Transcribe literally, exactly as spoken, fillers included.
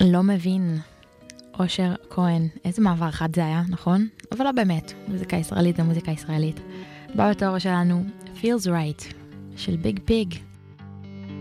לא מבין. אושר כהן, איזה מעבר חד זה היה, נכון? אבל לא באמת, מוזיקה ישראלית זה מוזיקה ישראלית. הבא בתור שלנו, Feels Right, של ביג פיג.